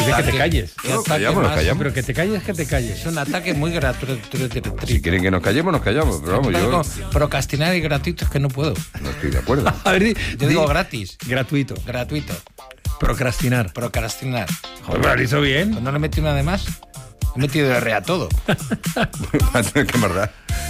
pide que te calles. Qué ataque más. Pero que te calles. Es un ataque muy gratuito. Si quieren que nos callemos, nos callamos. Pero vamos, yo Procrastinar y gratuito es que no puedo. no estoy de acuerdo. A ver, Yo digo gratis. gratuito. Gratuito. Procrastinar. Procrastinar. Joder, pero lo hizo bien. Pues no le metí una de más. He metido R a todo. Va a tener que mandar.